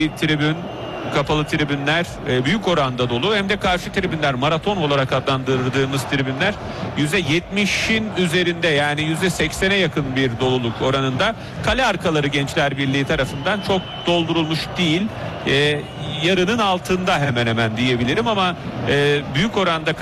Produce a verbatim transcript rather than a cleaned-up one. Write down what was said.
tribün, kapalı tribünler e, büyük oranda dolu. Hem de karşı tribünler, maraton olarak adlandırdığımız tribünler yüzde yetmişin üzerinde, yani yüzde seksene yakın bir doluluk oranında. Kale arkaları Gençler Birliği tarafından çok doldurulmuş değil. E, yarının altında hemen hemen diyebilirim ama e, büyük oranda